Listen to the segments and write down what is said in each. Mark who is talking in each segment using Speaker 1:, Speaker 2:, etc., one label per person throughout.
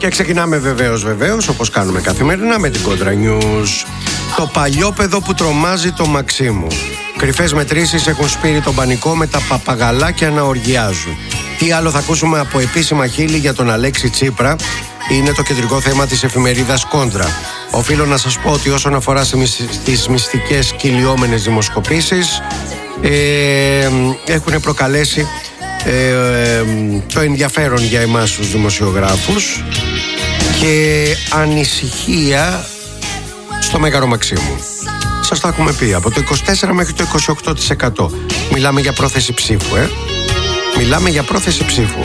Speaker 1: Και ξεκινάμε βεβαίως, όπως κάνουμε καθημερινά, με την Κόντρα News. Το παλιόπαιδο που τρομάζει το Μαξίμου. Κρυφές μετρήσεις έχουν σπείρει τον πανικό με τα παπαγαλάκια να οργιάζουν. Τι άλλο θα ακούσουμε από επίσημα χείλη για τον Αλέξη Τσίπρα, είναι το κεντρικό θέμα της εφημερίδας Κόντρα. Οφείλω να σας πω ότι όσον αφορά στις μυστικές κυλιόμενες δημοσκοπήσεις, έχουν προκαλέσει το ενδιαφέρον για εμάς τους δημοσιογράφους και ανησυχία στο Μέγαρο Μαξίμου. Σας το έχουμε πει, από το 24 μέχρι το 28%. Μιλάμε για πρόθεση ψήφου, Μιλάμε για πρόθεση ψήφου.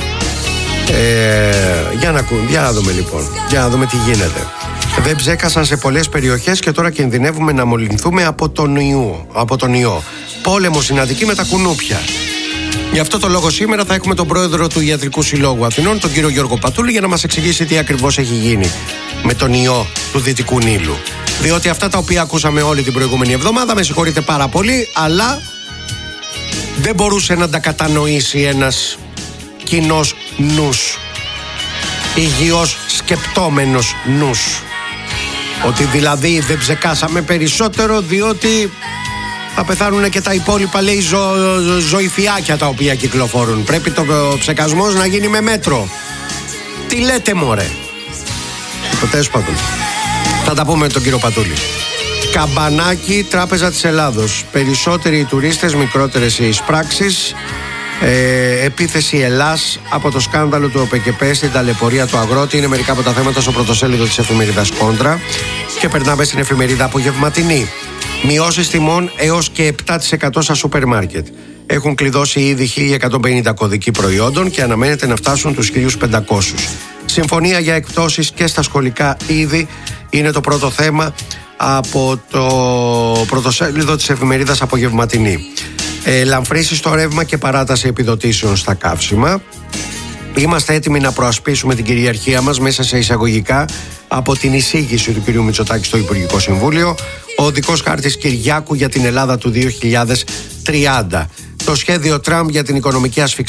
Speaker 1: Για να δούμε λοιπόν, για να δούμε τι γίνεται. Δεν ψέκασαν σε πολλές περιοχές και τώρα κινδυνεύουμε να μολυνθούμε από τον ιό. Πόλεμο στην Αττική με τα κουνούπια. Γι' αυτό το λόγο σήμερα θα έχουμε τον πρόεδρο του Ιατρικού Συλλόγου Αθηνών, τον κύριο Γιώργο Πατούλη, για να μας εξηγήσει τι ακριβώς έχει γίνει με τον ιό του Δυτικού Νείλου. Διότι αυτά τα οποία ακούσαμε όλη την προηγούμενη εβδομάδα, με συγχωρείτε πάρα πολύ, αλλά δεν μπορούσε να τα κατανοήσει ένας κοινός νους, υγιός σκεπτόμενος νους. Ότι δηλαδή δεν ψεκάσαμε περισσότερο διότι θα πεθάνουν και τα υπόλοιπα, λέει, ζωηφιάκια τα οποία κυκλοφορούν. Πρέπει το ψεκασμός να γίνει με μέτρο. Τι λέτε μωρέ? Τέλος πάντων, θα τα πούμε με τον κύριο Πατούλη. Καμπανάκι, Τράπεζα της Ελλάδος. Περισσότεροι οι τουρίστες, μικρότερες οι εισπράξεις. Επίθεση Ελλάς από το σκάνδαλο του ΟΠΕΚΕΠΕ στην ταλαιπωρία του αγρότη. Είναι μερικά από τα θέματα στο πρωτοσέλιδο της εφημερίδας Κόντρα. Και περνάμε στην εφημερίδα Απογευματινή. Μειώσεις τιμών έως και 7% στα σούπερ μάρκετ. Έχουν κλειδώσει ήδη 1.150 κωδικοί προϊόντων και αναμένεται να φτάσουν τους 1.500. Συμφωνία για εκπτώσεις και στα σχολικά είδη είναι το πρώτο θέμα από το πρωτοσέλιδο της εφημερίδας Απογευματινή. Λαμφρύσεις στο ρεύμα και παράταση επιδοτήσεων στα καύσιμα. Είμαστε έτοιμοι να προασπίσουμε την κυριαρχία μας μέσα σε εισαγωγικά από την εισήγηση του κ. Μητσοτάκη στο Υπουργικό Συμβούλιο. Ο οδικός χάρτης Κυριάκου για την Ελλάδα του 2030. Το σχέδιο Τραμπ για την οικονομική ασφυξία